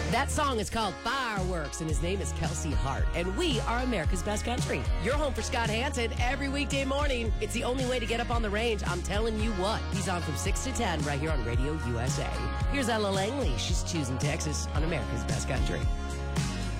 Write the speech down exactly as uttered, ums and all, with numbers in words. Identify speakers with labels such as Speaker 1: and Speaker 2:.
Speaker 1: That song is called Fireworks, and his name is Kelsey Hart. And we are America's Best Country. Your home for Scott Hansen every weekday morning. It's the only way to get up on the range. I'm telling you what. He's on from six to ten right here on Radio U S A. Here's Ella Langley. She's choosing Texas on America's Best Country.